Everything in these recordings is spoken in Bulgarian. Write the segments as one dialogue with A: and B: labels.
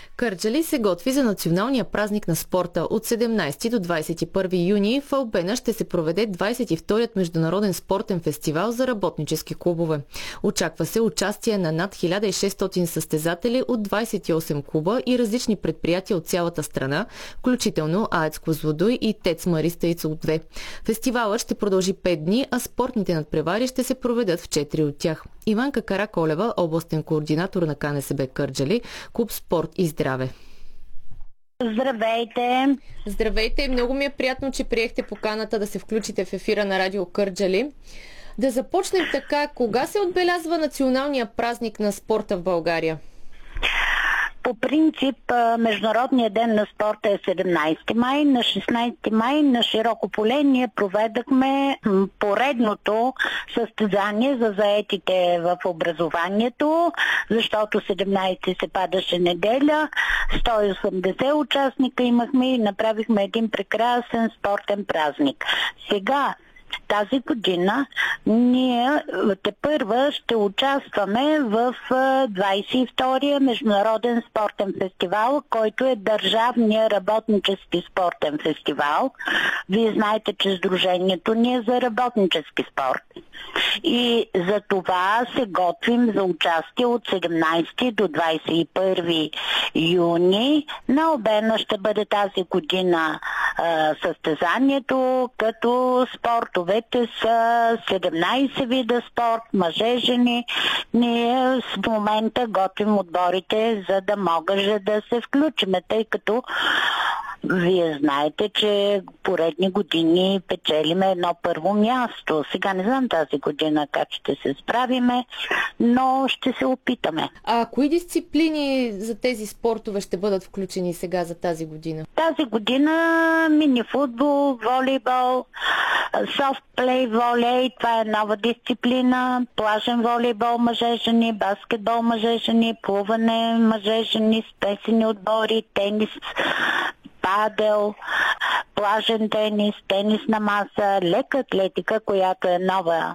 A: Кърджали се готви за националния празник на спорта. От 17 до 21 юни в Албена ще се проведе 22-ят международен спортен фестивал за работнически клубове. Очаква се участие на над 1600 състезатели от 28 клуба и различни предприятия от цялата страна, включително АЕЦ Козлодуй и ТЕЦ Мариста Ицел 2. Фестивалът ще продължи 5 дни, а спортните надпревари ще се проведат в 4 от тях. Иванка Караколева, областен координатор на КНСБ Кърджали, клуб Спорт и здраве.
B: Здравейте!
A: Здравейте! Много ми е приятно, че приехте поканата да се включите в ефира на Радио Кърджали. Да започнем така. Кога се отбелязва националния празник на спорта в България?
B: По принцип, Международният ден на спорта е 17 май. На 16 май на широко поле ние проведахме поредното състезание за заетите в образованието, защото 17 се падаше неделя. 180 участника имахме и направихме един прекрасен спортен празник. Сега, тази година ние тепърва ще участваме в 22-я международен спортен фестивал, който е държавния работнически спортен фестивал. Вие знаете, че сдружението ни е за работнически спорт. И за това се готвим за участие от 17 до 21 юни. На Албена ще бъде тази година състезанието, като спортовете са 17 вида спорт, мъже, жени. Ние в момента готвим отборите, за да може да се включиме, тъй като вие знаете, че поредни години печелиме едно първо място. Сега не знам тази година как ще се справиме, но ще се опитаме.
A: А кои дисциплини за тези спортове ще бъдат включени сега за тази година?
B: Тази година мини-футбол, волейбол, софт-плей волей, това е нова дисциплина, плажен волейбол мъже-жени, баскетбол мъже-жени, плуване мъже-жени, смесени отбори, тенис, падел, плажен тенис, тенис на маса, лека атлетика, която е нова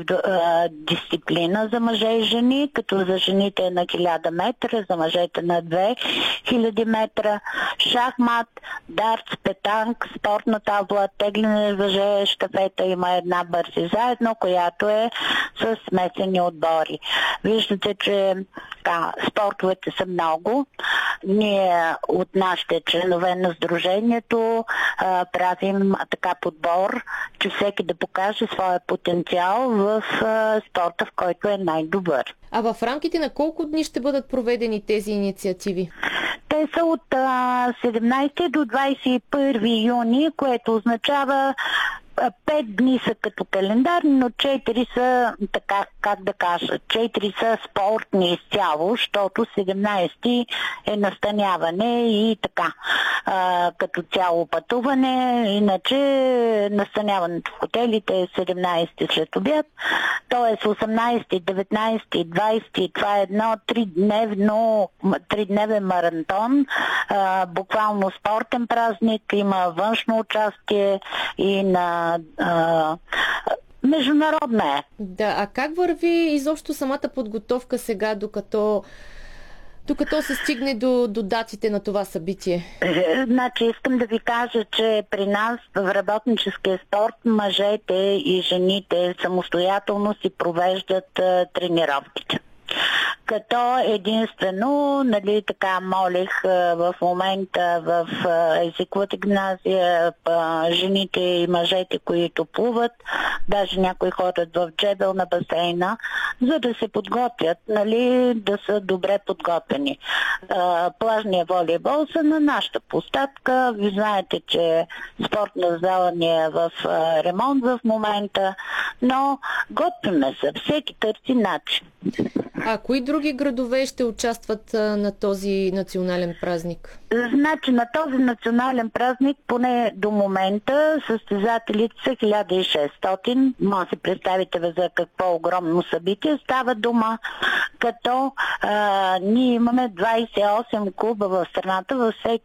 B: дисциплина за мъже и жени, като за жените е на 1000 метра, за мъжете на 2000 метра, шахмат, дартс, петанк, спортна табла, тегляне въже, щафета, има една бързи заедно, която е с смесени отбори. Виждате, че спортовете са много. Ние от нашите членове на сдружението правим така подбор, че всеки да покаже своя потенциал в спорта, в който е най-добър.
A: А в рамките на колко дни ще бъдат проведени тези инициативи?
B: Те са от 17 до 21 юни, което означава 5 дни са като календарни, но 4 са, така, как да кажа, 4 са спортни изцяло, защото 17 е настаняване и така, като цяло пътуване. Иначе настаняването в хотелите е 17 след обяд, т.е. 18, 19, 20, това е едно 3-дневен маратон, буквално спортен празник, има външно участие и на международна е.
A: Да, а как върви изобщо самата подготовка сега, докато се стигне до датите на това събитие?
B: Значи искам да ви кажа, че при нас в работническия спорт мъжете и жените самостоятелно си провеждат тренировките. Като единствено, така молих в момента в езиковата гимназия, жените и мъжете, които плуват, даже някои ходят в джебел на басейна, за да се подготвят, да са добре подготвени. Плажния волейбол са на нашата площадка. Ви знаете, че спортна зала ни е в ремонт в момента, но готвиме се. Всеки търси начин.
A: А кои други градове ще участват на този национален празник?
B: Значи на този национален празник, поне до момента, състезателите са 1600. Може да си представите за какво огромно събитие става дума, като ние имаме 28 клуба в страната. Във